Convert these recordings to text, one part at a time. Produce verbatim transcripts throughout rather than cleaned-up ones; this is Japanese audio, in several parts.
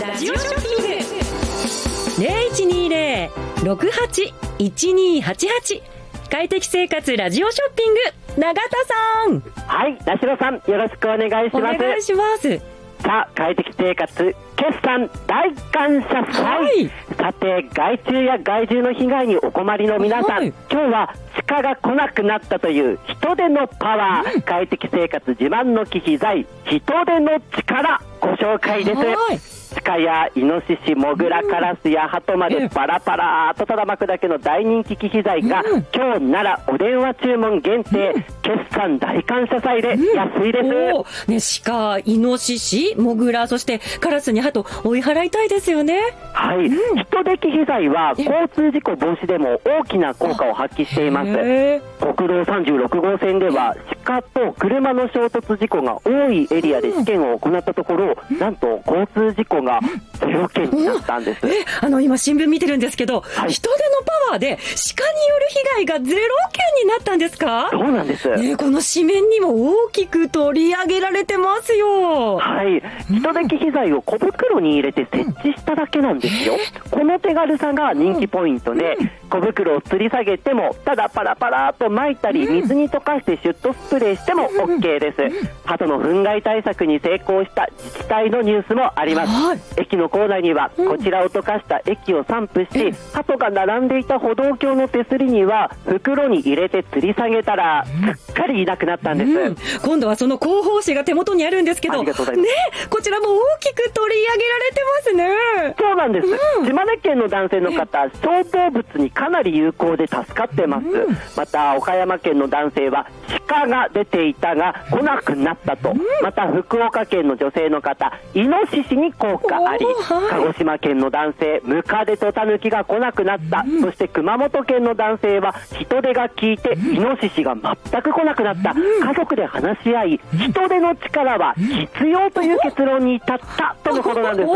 ラジオショッピング ゼロいちにゼロ ろくはち いちにはちはち 快適生活ラジオショッピング、永田さん。 はい、田代さん、よろしくお願いします。 お願いします。 さあ、快適生活決算大感謝祭、はい、さて害虫や害獣の被害にお困りの皆さん、はい、今日は鹿が来なくなったという人手のパワー、うん、快適生活自慢の機器材人手の力ご紹介です。はい、鹿やイノシシ、モグラ、カラスやハトまでパラパラとただ巻くだけの大人気機器材が、うん、今日ならお電話注文限定、うん、決算大感謝祭で安いです。 うん、ね、鹿、イノシシ、モグラ、そしてカラスにハト追い払いたいですよね。 はい、うん、人手機器材は交通事故防止でも大きな効果を発揮しています。国道さんじゅうろくごうせんでは鹿と車の衝突事故が多いエリアで試験を行ったところ、うん、なんと交通事故がゼロけんになったんです。 え、あの今新聞見てるんですけど、はい、人手のパワーで鹿による被害がゼロけんになったんですか？ そうなんです、 ね、この紙面にも大きく取り上げられてますよ。 はい、人手機器材を小袋に入れて設置しただけなんですよ。この手軽さが人気ポイントで、小袋を吊り下げてもただパラパラと巻いたり水に溶かしてシュッとスプレーしても OK です。鳩の糞害対策に成功した自治体のニュースもあります。はい、駅の構内にはこちらを溶かした液を散布し、鳩が並んでいた歩道橋の手すりには袋に入れて吊り下げたらすっかりいなくなったんです。うん、 今度はその広報誌が手元にあるんですけど、ね、こちらも大きく取り上げられてますね。 そうなんです。うん、島根県の男性の方、小動物にかなり有効で助かってます。うん、また岡山県の男性は鹿が出ていたが来なくなったと。うん、また福岡県の女性の方、イノシシに効果あり。はい、鹿児島県の男性、ムカデとタヌキが来なくなった。うん、そして熊本県の男性は人手が効いてイノシシが全く来なくなった。うん、家族で話し合い人手の力は必要という結論に至ったとのことなんです。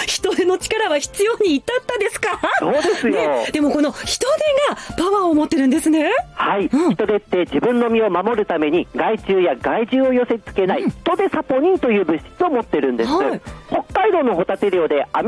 人手の力は必要に至ったですか？ そうですよ。 ね、でもこの人手がパワーを持ってるんですね。 はい、うん、人手って自分の身を守るために害虫や害獣を寄せ付けない人手サポニンという物質を持ってるんです。はい、北海道のホタテ漁で